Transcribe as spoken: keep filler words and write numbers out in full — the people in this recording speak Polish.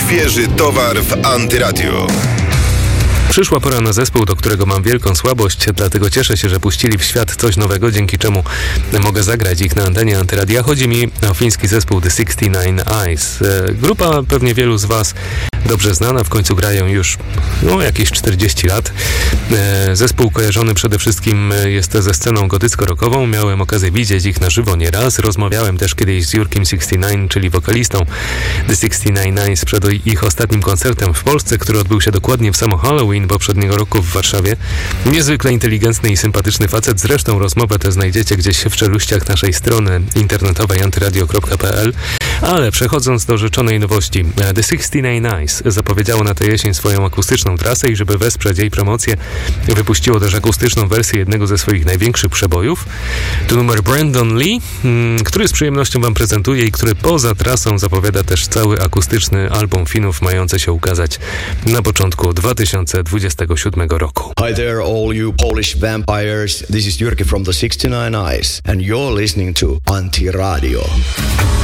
Świeży towar w Antyradio. Przyszła pora na zespół, do którego mam wielką słabość, dlatego cieszę się, że puścili w świat coś nowego, dzięki czemu mogę zagrać ich na antenie Antyradia. Chodzi mi o fiński zespół The sixty nine Eyes. Grupa pewnie wielu z Was dobrze znana, w końcu grają już no, jakieś czterdzieści lat. Zespół kojarzony przede wszystkim jest ze sceną gotycko-rockową. Miałem okazję widzieć ich na żywo nieraz. Rozmawiałem też kiedyś z Jurkiem sixty nine, czyli wokalistą The sixty nine Eyes, przed ich ostatnim koncertem w Polsce, który odbył się dokładnie w samo Halloween poprzedniego roku w Warszawie. Niezwykle inteligentny i sympatyczny facet. Zresztą rozmowę tę znajdziecie gdzieś w czeluściach naszej strony internetowej antyradio kropka p l. Ale przechodząc do rzeczonej nowości, The sixty nine Eyes zapowiedziało na tę jesień swoją akustyczną trasę i żeby wesprzeć jej promocję, wypuściło też akustyczną wersję jednego ze swoich największych przebojów. To numer Brandon Lee, który z przyjemnością Wam prezentuję i który poza trasą zapowiada też cały akustyczny album Finów mający się ukazać na początku dwa tysiące dwudziestego siódmego roku. Hi there all you Polish vampires, this is Jyrki from the sixty nine Eyes and you're listening to Antyradio.